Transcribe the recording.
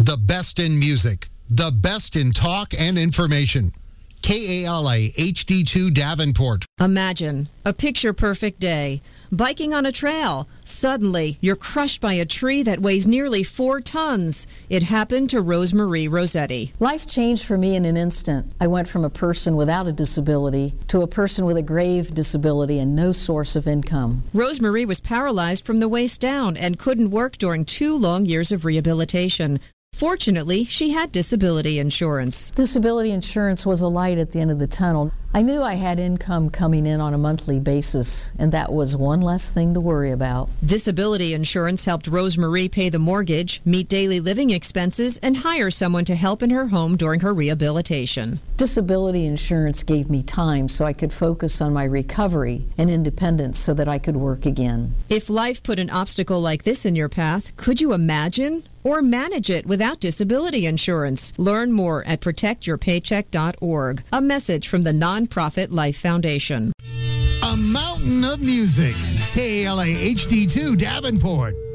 The best in music, the best in talk and information. KALA HD2 Davenport. Imagine a picture-perfect day. Biking on a trail. Suddenly, you're crushed by a tree that weighs nearly 4 tons. It happened to Rosemarie Rossetti. Life changed for me in an instant. I went from a person without a disability to a person with a grave disability and no source of income. Rosemarie was paralyzed from the waist down and couldn't work during 2 long years of rehabilitation. Fortunately, she had disability insurance. Disability insurance was a light at the end of the tunnel. I knew I had income coming in on a monthly basis, and that was one less thing to worry about. Disability insurance helped Rosemarie pay the mortgage, meet daily living expenses, and hire someone to help in her home during her rehabilitation. Disability insurance gave me time so I could focus on my recovery and independence so that I could work again. If life put an obstacle like this in your path, could you imagine or manage it without disability insurance? Learn more at protectyourpaycheck.org. A message from the nonprofit Life Foundation. A mountain of music. KALA HD2 Davenport.